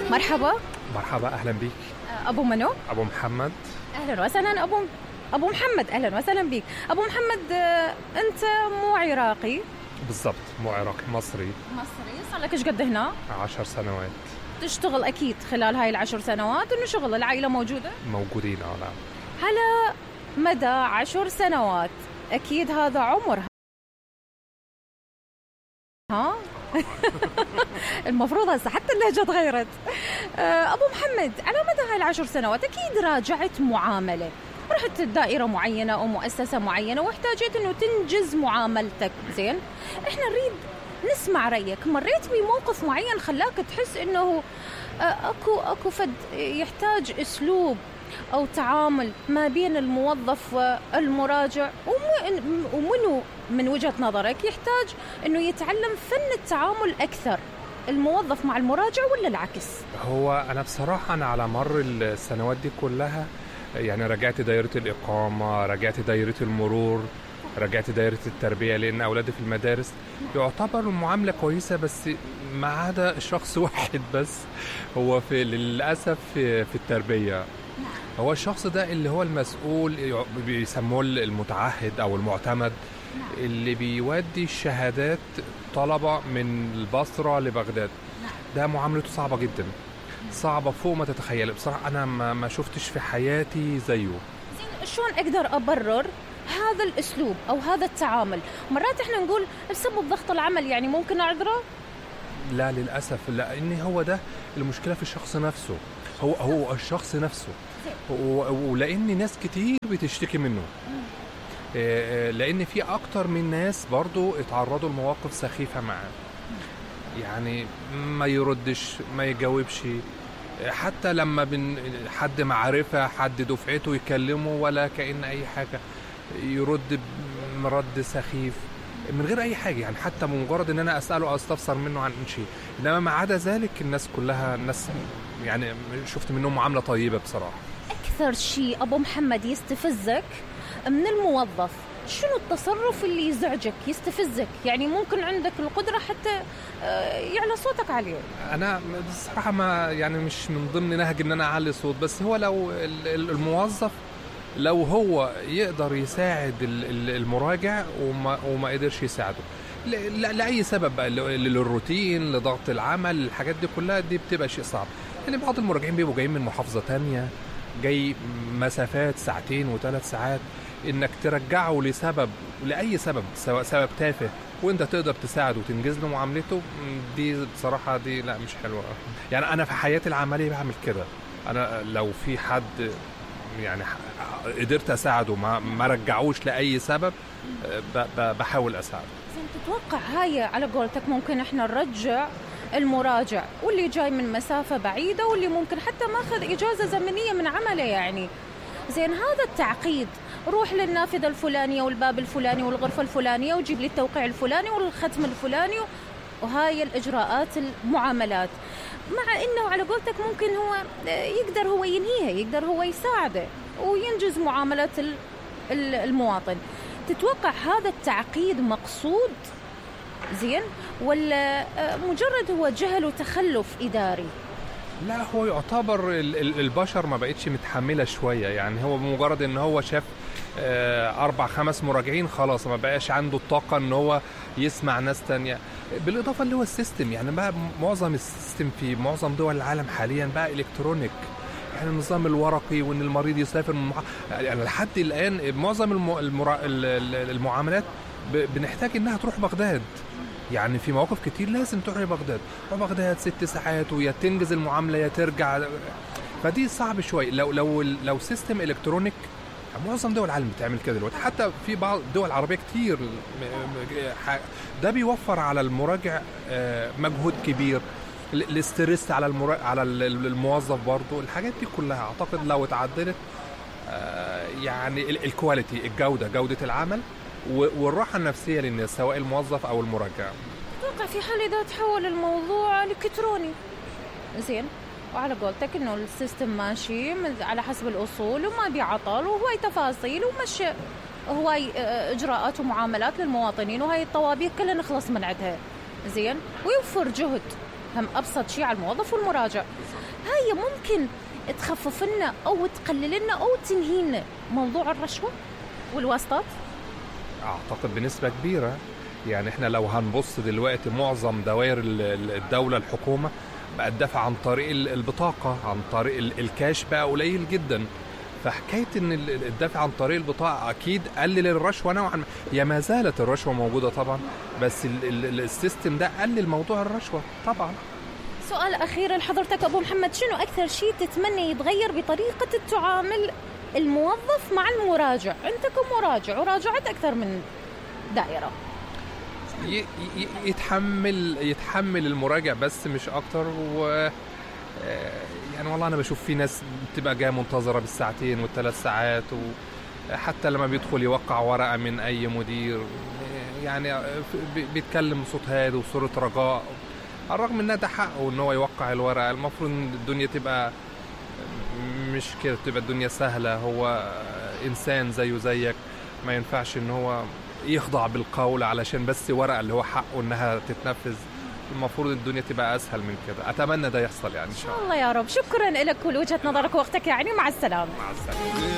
مرحبا. مرحبا، أهلا بك. أبو منو؟ أبو محمد. أهلا وسهلا أبو محمد، أهلا وسهلا بك أبو محمد. أنت مو عراقي؟ بالضبط، مو عراقي، مصري. صار لك إيش قد هنا؟ 10 سنوات. تشتغل أكيد خلال هاي ال10 سنوات، إنه شغل العائلة موجودة؟ موجودين نعم. على مدى 10 سنوات أكيد هذا عمر. ها؟ المفروض هسه حتى اللهجة تغيرت. أبو محمد، على مدى هاي ال10 سنوات أكيد راجعت معاملة، رحت دائرة معينة أو مؤسسة معينة واحتاجت إنه تنجز معاملتك. زين، إحنا نريد نسمع رأيك. مريت بموقف معين خلاك تحس إنه أكو فد يحتاج أسلوب أو تعامل ما بين الموظف والمراجع، ومنو من وجهة نظرك يحتاج إنه يتعلم فن التعامل أكثر، الموظف مع المراجع ولا العكس؟ هو أنا بصراحة أنا على مر السنوات دي كلها يعني رجعت دائرة الإقامة، رجعت دائرة المرور، رجعت دائرة التربية، لأن أولادي في المدارس يعتبر المعاملة كويسة، بس ما عدا شخص واحد بس هو للأسف في التربية. هو الشخص ده اللي هو المسؤول، بيسموه المتعهد أو المعتمد، اللي بيودي الشهادات طلبة من البصرة لبغداد. ده معاملته صعبة جدا، صعبة فوق ما تتخيل. بصراحة أنا ما شفتش في حياتي زيه. شلون أقدر أبرر هذا الأسلوب أو هذا التعامل؟ مرات إحنا نقول بسبب ضغط العمل، يعني ممكن أعذره؟ لا للأسف، لأن هو ده المشكلة في الشخص نفسه. هو الشخص نفسه، ولأن ناس كتير بتشتكي منه، لأن في أكتر من ناس برضو اتعرضوا لمواقف سخيفة معاه، يعني ما يردش، ما يجاوبش، حتى لما حد معرفة، حد دفعته يكلمه ولا كأن أي حاجة، يرد مرد سخيف من غير أي حاجة، يعني حتى مجرد إن أنا أسأله أو أستفسر منه عن شيء. إنما ما عدا ذلك الناس كلها ناس يعني شفت منهم معاملة طيبة بصراحة. أكثر شيء أبو محمد يستفزك من الموظف شنو التصرف اللي يزعجك يستفزك؟ يعني ممكن عندك القدرة حتى يعلى صوتك عليه. أنا بصراحة ما يعني مش من ضمن نهج إن أنا أعلي صوت، بس هو لو الموظف لو هو يقدر يساعد المراجع وما قدرش يساعده لأي سبب بقى، للروتين، لضغط العمل، الحاجات دي كلها دي بتبقى شيء صعب. يعني بعض المراجعين بيبقوا جايين من محافظة تانية، جاي مسافات 2 و3 ساعات، انك ترجعه لأي سبب، سواء سبب تافه، وانت تقدر تساعده وتنجز له معاملته، دي بصراحة دي لا مش حلوة. يعني انا في حياتي العملية بعمل كده. انا لو في حد يعني قدرت اساعده ما رجعوش لأي سبب، بحاول اساعده. تتوقع هاي على قولتك ممكن احنا نرجع المراجع واللي جاي من مسافة بعيدة واللي ممكن حتى ماخذ إجازة زمنية من عمله؟ يعني زين، هذا التعقيد، روح للنافذة الفلانية والباب الفلاني والغرفة الفلانية وجيب لي التوقيع الفلاني والختم الفلاني وهاي الإجراءات المعاملات، مع إنه على قولتك ممكن هو يقدر هو ينهيها، يقدر هو يساعده وينجز معاملات المواطن. تتوقع هذا التعقيد مقصود زين ولا مجرد هو جهل وتخلف إداري؟ لا، هو يعتبر البشر ما بقتش متحملة شوية، يعني هو بمجرد ان هو شاف 4-5 مراجعين خلاص ما بقاش عنده الطاقة ان هو يسمع ناس تانية. بالإضافة اللي هو السيستم، يعني بقى معظم السيستم في معظم دول العالم حاليا بقى إلكترونيك، يعني النظام الورقي، وان المريض يسافر يعني لحد الآن معظم المعاملات بنحتاج انها تروح بغداد. يعني في مواقف كتير لازم تروح بغداد 6 ساعات، ويا تنجز المعاملة يا ترجع، فدي صعب شوي. لو سيستم إلكترونيك، معظم دول العالم بتعمل كده دلوقتي، حتى في بعض الدول العربية كتير، ده بيوفر على المراجع مجهود كبير، الاسترس على الموظف برضو. الحاجات دي كلها أعتقد لو اتعدلت يعني الكواليتي، جودة العمل والراحة النفسية للناس سواء الموظف أو المراجع. أتوقع في حال إذا تحول الموضوع إلكتروني زين، وعلى قولتك إنه السيستم ماشي على حسب الأصول وما بيعطل، وهواي تفاصيل ومشي هواي إجراءات ومعاملات للمواطنين، وهاي الطوابير كلها نخلص من عندها زين، ويوفر جهد هم أبسط شيء على الموظف والمراجع. هاي ممكن تخفف لنا أو تقلل لنا أو تنهي لنا موضوع الرشوة والواسطات؟ أعتقد بنسبة كبيرة. يعني إحنا لو هنبص دلوقتي معظم دوائر الدولة الحكومة بقى الدفع عن طريق البطاقة، عن طريق الكاش بقى قليل جدا. فحكاية إن الدفع عن طريق البطاقة أكيد قلل الرشوة نوعا ما. هي ما زالت الرشوة موجودة طبعا، بس السيستم ده قلل موضوع الرشوة طبعا. سؤال أخير لحضرتك أبو محمد، شنو أكثر شيء تتمنى يتغير بطريقة التعامل الموظف مع المراجع؟ أنت كمراجع وراجعت أكثر من دائرة. يتحمل المراجع بس مش أكتر. يعني والله أنا بشوف في ناس بتبقى جاية منتظرة بالساعتين والثلاث ساعات، وحتى لما بيدخل يوقع ورقة من أي مدير يعني بيتكلم بصوت هادي وصورة رجاء، على الرغم إن ده حقه إن هو يوقع الورقة. المفروض إن الدنيا تبقى مش كده، تبقى الدنيا سهلة. هو إنسان زيه زيك، ما ينفعش إن هو يخضع بالقول علشان بس ورقة اللي هو حقه إنها تتنفذ. المفروض الدنيا تبقى أسهل من كده. أتمنى ده يحصل يعني إن شاء الله. الله يا رب. شكرا لك ولوجهة نظرك ووقتك، يعني مع السلامة. مع السلامة.